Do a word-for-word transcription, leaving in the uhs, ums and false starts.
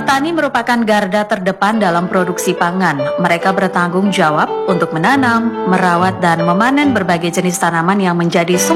Petani merupakan garda terdepan dalam produksi pangan. Mereka bertanggung jawab untuk menanam, merawat, dan memanen berbagai jenis tanaman yang menjadi sumber